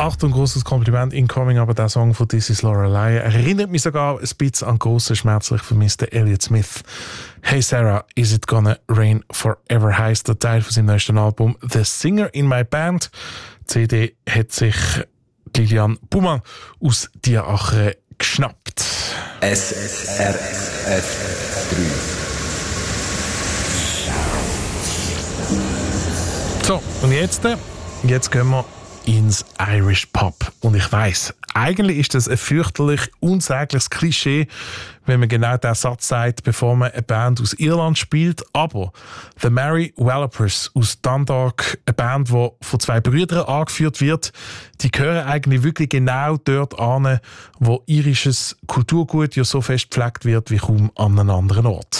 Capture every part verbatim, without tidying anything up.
Achtung, großes Kompliment incoming, aber der Song von This Is Lorelei erinnert mich sogar ein bisschen an grossen, schmerzlich vermissten Elliott Smith. Hey Sarah, is it gonna rain forever heisst der Teil von seinem neuesten Album The Singer in My Band. Die C D hat sich Lilian Baumann aus Dierache geschnappt. S R F drei. So, und jetzt, jetzt gehen wir ins Irish Pub. Und ich weiss, eigentlich ist das ein fürchterlich unsägliches Klischee, wenn man genau diesen Satz sagt, bevor man eine Band aus Irland spielt. Aber The Mary Wallopers aus Dundalk, eine Band, die von zwei Brüdern angeführt wird, die gehören eigentlich wirklich genau dort an, wo irisches Kulturgut ja so fest gepflegt wird wie kaum an einem anderen Ort.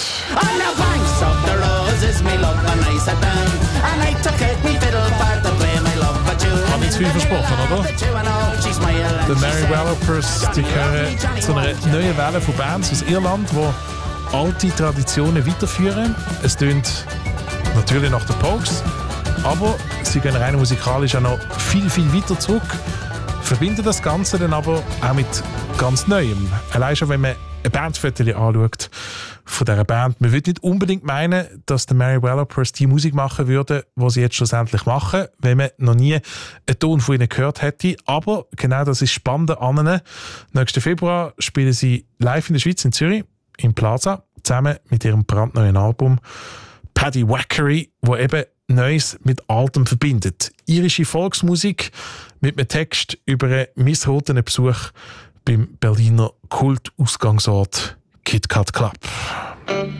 Habe ich zu viel versprochen, oder? The Mary Wallopers, die gehören zu einer neuen Welle von Bands aus Irland, die alte Traditionen weiterführen. Es tönt natürlich nach den Pogues, aber sie gehen rein musikalisch auch noch viel, viel weiter zurück, verbinden das Ganze dann aber auch mit ganz Neuem. Allein schon, wenn man ein Bandfoto anschaut von dieser Band. Man würde nicht unbedingt meinen, dass die Mary Wallopers die Musik machen würden, die sie jetzt schlussendlich machen, wenn man noch nie einen Ton von ihnen gehört hätte. Aber genau das ist spannend an ihnen. Nächsten Februar spielen sie live in der Schweiz, in Zürich, im Plaza, zusammen mit ihrem brandneuen Album Paddy Wackery, wo eben Neues mit Altem verbindet. Irische Volksmusik mit einem Text über einen misshotenen Besuch beim Berliner Kultausgangsort Kit Kat Club.